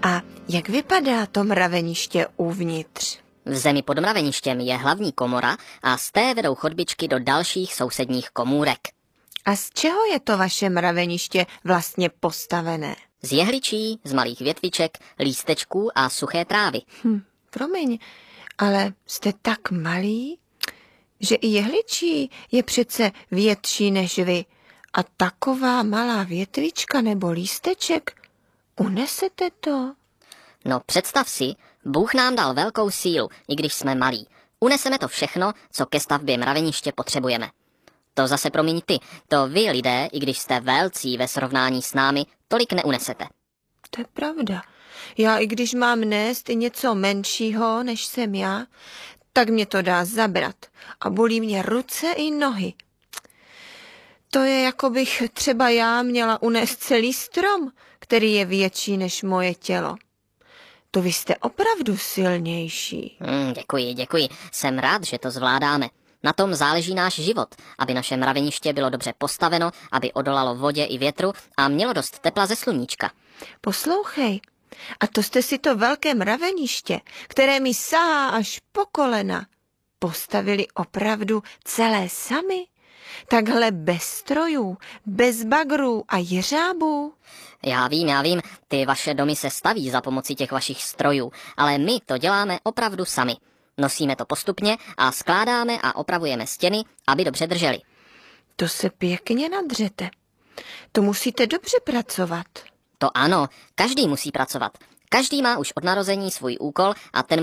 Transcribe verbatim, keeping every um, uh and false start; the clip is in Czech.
A jak vypadá to mraveniště uvnitř? V zemi pod mraveništěm je hlavní komora a z té vedou chodbičky do dalších sousedních komůrek. A z čeho je to vaše mraveniště vlastně postavené? Z jehličí, z malých větviček, lístečků a suché trávy. Hm, promiň, ale jste tak malý, že i jehličí je přece větší než vy. A taková malá větvička nebo lísteček, unesete to? No představ si, Bůh nám dal velkou sílu, i když jsme malí. Uneseme to všechno, co ke stavbě mraveniště potřebujeme. To zase promiň ty, to vy lidé, i když jste velcí ve srovnání s námi, tolik neunesete. To je pravda. Já i když mám nést i něco menšího, než jsem já, tak mě to dá zabrat a bolí mě ruce i nohy. To je, jako bych třeba já měla unést celý strom, který je větší než moje tělo. To vy jste opravdu silnější. Hmm, děkuji, děkuji. Jsem rád, že to zvládáme. Na tom záleží náš život, aby naše mraveniště bylo dobře postaveno, aby odolalo vodě i větru a mělo dost tepla ze sluníčka. Poslouchej, a to jste si to velké mraveniště, které mi sahá až po kolena, postavili opravdu celé sami? Takhle bez strojů, bez bagrů a jeřábů? Já vím, já vím, ty vaše domy se staví za pomocí těch vašich strojů, ale my to děláme opravdu sami. Nosíme to postupně a skládáme a opravujeme stěny, aby dobře držely. To se pěkně nadřete. To musíte dobře pracovat. To ano, každý musí pracovat. Každý má už od narození svůj úkol a ten